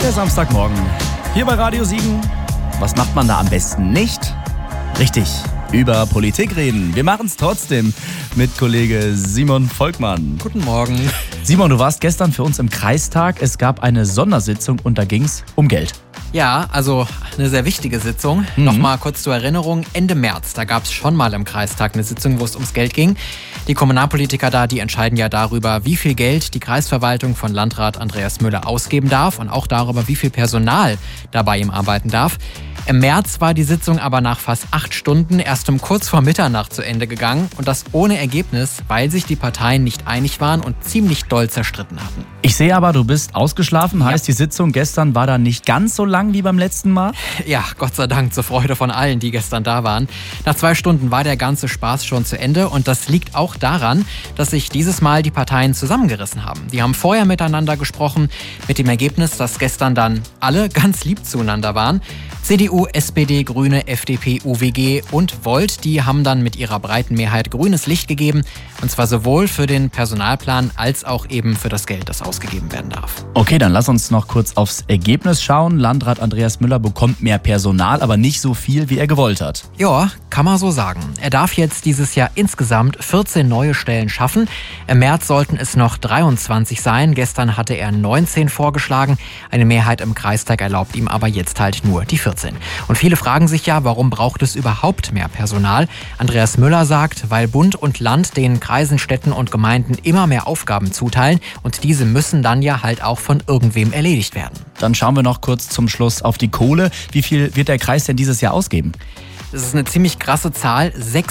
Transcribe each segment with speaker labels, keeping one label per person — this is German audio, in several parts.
Speaker 1: Der Samstagmorgen. Hier bei Radio Siegen. Was macht man da am besten nicht? Richtig, über Politik reden. Wir machen es trotzdem mit Kollege Simon Volkmann.
Speaker 2: Guten Morgen.
Speaker 1: Simon, du warst gestern für uns im Kreistag. Es gab eine Sondersitzung und da ging es um Geld.
Speaker 2: Ja, also eine sehr wichtige Sitzung. Nochmal kurz zur Erinnerung, Ende März, da gab es schon mal im Kreistag eine Sitzung, wo es ums Geld ging. Die Kommunalpolitiker da, die entscheiden ja darüber, wie viel Geld die Kreisverwaltung von Landrat Andreas Müller ausgeben darf und auch darüber, wie viel Personal da bei ihm arbeiten darf. Im März war die Sitzung aber nach fast 8 Stunden erst um kurz vor Mitternacht zu Ende gegangen und das ohne Ergebnis, weil sich die Parteien nicht einig waren und ziemlich doll zerstritten hatten.
Speaker 1: Ich sehe aber, du bist ausgeschlafen. Heißt, die Sitzung gestern war dann nicht ganz so lang wie beim letzten Mal?
Speaker 2: Ja, Gott sei Dank, zur Freude von allen, die gestern da waren. Nach 2 Stunden war der ganze Spaß schon zu Ende und das liegt auch daran, dass sich dieses Mal die Parteien zusammengerissen haben. Die haben vorher miteinander gesprochen, mit dem Ergebnis, dass gestern dann alle ganz lieb zueinander waren. CDU, SPD, Grüne, FDP, UWG und Volt, die haben dann mit ihrer breiten Mehrheit grünes Licht gegeben. Und zwar sowohl für den Personalplan als auch eben für das Geld, das ausgegeben werden darf.
Speaker 1: Okay, dann lass uns noch kurz aufs Ergebnis schauen. Landrat Andreas Müller bekommt mehr Personal, aber nicht so viel, wie er gewollt hat.
Speaker 2: Ja, kann man so sagen. Er darf jetzt dieses Jahr insgesamt 14 neue Stellen schaffen. Im März sollten es noch 23 sein. Gestern hatte er 19 vorgeschlagen. Eine Mehrheit im Kreistag erlaubt ihm aber jetzt halt nur die 14. Und viele fragen sich ja, warum braucht es überhaupt mehr Personal? Andreas Müller sagt, weil Bund und Land den Kreisen, Städten und Gemeinden immer mehr Aufgaben zuteilen und diese müssen dann ja halt auch von irgendwem erledigt werden.
Speaker 1: Dann schauen wir noch kurz zum Schluss auf die Kohle. Wie viel wird der Kreis denn dieses Jahr ausgeben?
Speaker 2: Das ist eine ziemlich krasse Zahl,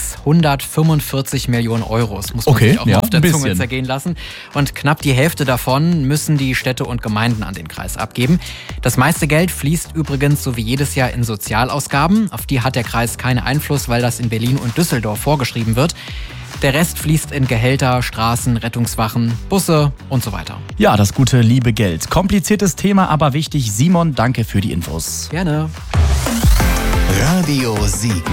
Speaker 2: 645 Millionen Euro. Das muss man sich auch mal auf der Zunge zergehen lassen. Und knapp die Hälfte davon müssen die Städte und Gemeinden an den Kreis abgeben. Das meiste Geld fließt übrigens so wie jedes Jahr in Sozialausgaben. Auf die hat der Kreis keinen Einfluss, weil das in Berlin und Düsseldorf vorgeschrieben wird. Der Rest fließt in Gehälter, Straßen, Rettungswachen, Busse und so weiter.
Speaker 1: Ja, das gute, liebe Geld. Kompliziertes Thema, aber wichtig. Simon, danke für die Infos.
Speaker 2: Gerne.
Speaker 3: Radio Siegen.